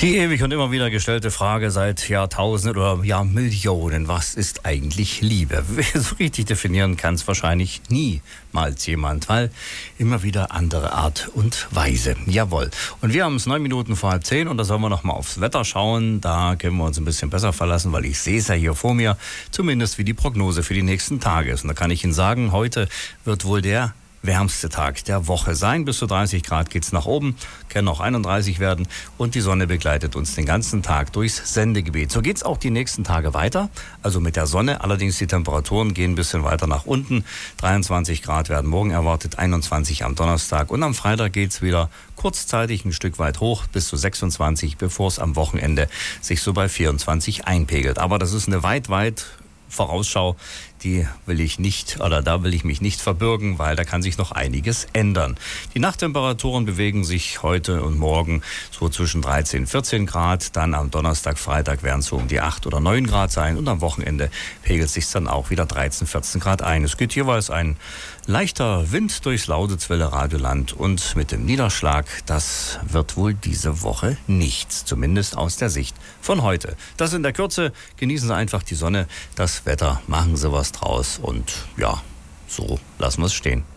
Die ewig und immer wieder gestellte Frage seit Jahrtausenden oder Jahrmillionen: Was ist eigentlich Liebe? So richtig definieren kann es wahrscheinlich niemals jemand, weil immer wieder andere Art und Weise. Jawohl. Und wir haben es 9 Minuten vor 9:30 und da sollen wir noch mal aufs Wetter schauen. Da können wir uns ein bisschen besser verlassen, weil ich sehe es ja hier vor mir, zumindest wie die Prognose für die nächsten Tage ist. Und da kann ich Ihnen sagen, heute wird wohl der wärmste Tag der Woche sein. Bis zu 30 Grad geht's nach oben, können auch 31 werden und die Sonne begleitet uns den ganzen Tag durchs Sendegebiet. So geht's auch die nächsten Tage weiter, also mit der Sonne. Allerdings die Temperaturen gehen ein bisschen weiter nach unten. 23 Grad werden morgen erwartet, 21 am Donnerstag und am Freitag geht's wieder kurzzeitig ein Stück weit hoch bis zu 26, bevor es am Wochenende sich so bei 24 einpegelt. Aber das ist eine weit Vorausschau, die will ich nicht, oder da will ich mich nicht verbürgen, weil da kann sich noch einiges ändern. Die Nachttemperaturen bewegen sich heute und morgen so zwischen 13, 14 Grad, dann am Donnerstag, Freitag werden es so um die 8 oder 9 Grad sein und am Wochenende pegelt sich dann auch wieder 13, 14 Grad ein. Es geht jeweils ein leichter Wind durchs Lausitzwelle Radioland und mit dem Niederschlag, das wird wohl diese Woche nichts, zumindest aus der Sicht von heute. Das in der Kürze, genießen Sie einfach die Sonne, das Wetter, machen Sie was draus und ja, so lassen wir es stehen.